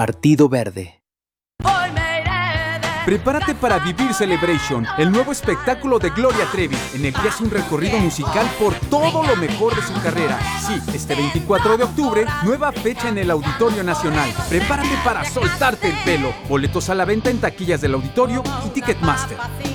Partido Verde. Prepárate para vivir Celebration, el nuevo espectáculo de Gloria Trevi, en el que hace un recorrido musical por todo lo mejor de su carrera. Sí, este 24 de octubre, nueva fecha en el Auditorio Nacional. Prepárate para soltarte el pelo. Boletos a la venta en taquillas del auditorio y Ticketmaster.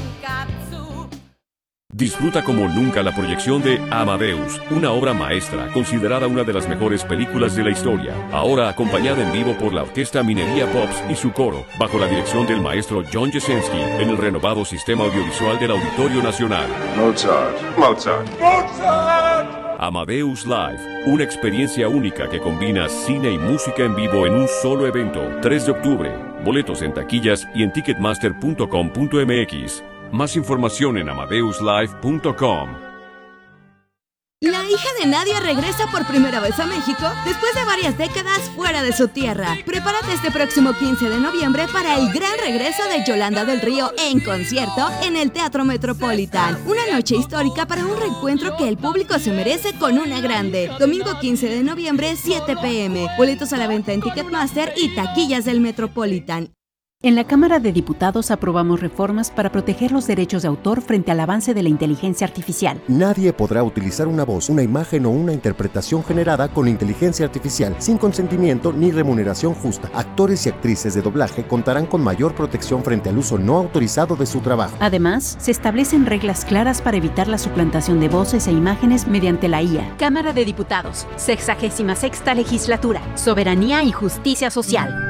Disfruta como nunca la proyección de Amadeus, una obra maestra, considerada una de las mejores películas de la historia. Ahora acompañada en vivo por la Orquesta Minería Pops y su coro, bajo la dirección del maestro John Jasinski, en el renovado sistema audiovisual del Auditorio Nacional. Mozart. Amadeus Live, una experiencia única que combina cine y música en vivo en un solo evento. 3 de octubre. Boletos en taquillas y en ticketmaster.com.mx. Más información en amadeuslive.com. La hija de Nadia regresa por primera vez a México después de varias décadas fuera de su tierra. Prepárate este próximo 15 de noviembre para el gran regreso de Yolanda del Río en concierto en el Teatro Metropolitan. Una noche histórica para un reencuentro que el público se merece con una grande. Domingo 15 de noviembre, 7 p.m. Boletos a la venta en Ticketmaster y taquillas del Metropolitan. En la Cámara de Diputados aprobamos reformas para proteger los derechos de autor frente al avance de la inteligencia artificial. Nadie podrá utilizar una voz, una imagen o una interpretación generada con inteligencia artificial sin consentimiento ni remuneración justa. Actores y actrices de doblaje contarán con mayor protección frente al uso no autorizado de su trabajo. Además, se establecen reglas claras para evitar la suplantación de voces e imágenes mediante la IA. Cámara de Diputados, 66ª Legislatura, Soberanía y Justicia Social.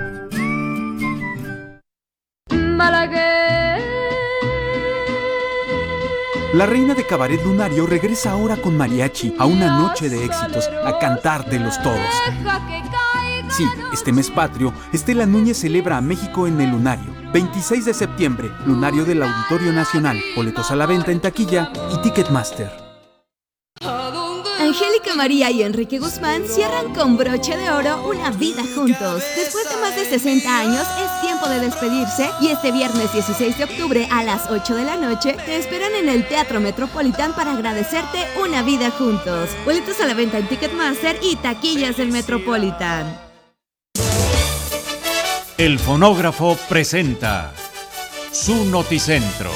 La reina de Cabaret Lunario regresa ahora con mariachi a una noche de éxitos, a cantártelos todos. Sí, este mes patrio, Estela Núñez celebra a México en el Lunario. 26 de septiembre, Lunario del Auditorio Nacional. Boletos a la venta en taquilla y Ticketmaster. Angélica María y Enrique Guzmán cierran con broche de oro una vida juntos. Después de más de 60 años, es tiempo de despedirse y este viernes 16 de octubre a las 8 de la noche te esperan en el Teatro Metropolitan para agradecerte una vida juntos. Boletos a la venta en Ticketmaster y taquillas del Metropolitan. El Fonógrafo presenta su Noticentro.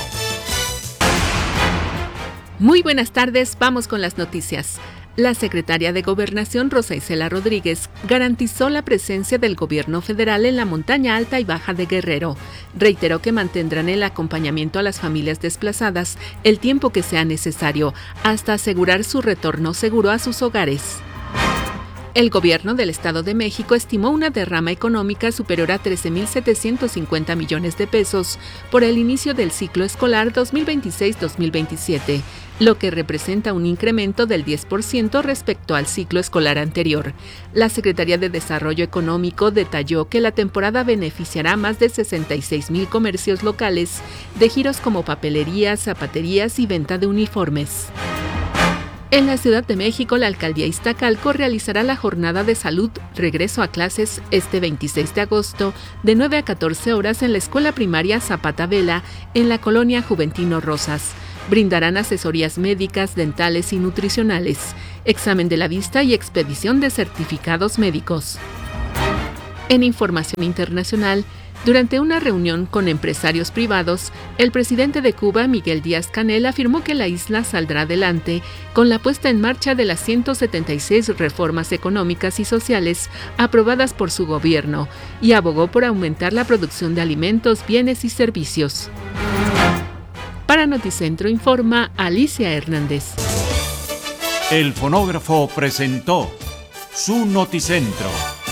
Muy buenas tardes, vamos con las noticias. La secretaria de Gobernación, Rosa Isela Rodríguez, garantizó la presencia del gobierno federal en la montaña alta y baja de Guerrero. Reiteró que mantendrán el acompañamiento a las familias desplazadas el tiempo que sea necesario, hasta asegurar su retorno seguro a sus hogares. El gobierno del Estado de México estimó una derrama económica superior a 13.750 millones de pesos por el inicio del ciclo escolar 2026-2027, lo que representa un incremento del 10% respecto al ciclo escolar anterior. La Secretaría de Desarrollo Económico detalló que la temporada beneficiará a más de 66,000 comercios locales de giros como papelerías, zapaterías y venta de uniformes. En la Ciudad de México, la Alcaldía Iztacalco realizará la Jornada de Salud Regreso a Clases este 26 de agosto de 9 a 14 horas en la Escuela Primaria Zapata Vela en la colonia Juventino Rosas. Brindarán asesorías médicas, dentales y nutricionales, examen de la vista y expedición de certificados médicos. En información internacional, durante una reunión con empresarios privados, el presidente de Cuba, Miguel Díaz-Canel, afirmó que la isla saldrá adelante con la puesta en marcha de las 176 reformas económicas y sociales aprobadas por su gobierno y abogó por aumentar la producción de alimentos, bienes y servicios. Para Noticentro informa Alicia Hernández. El Fonógrafo presentó su Noticentro.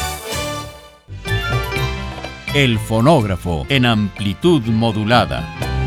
El Fonógrafo en amplitud modulada.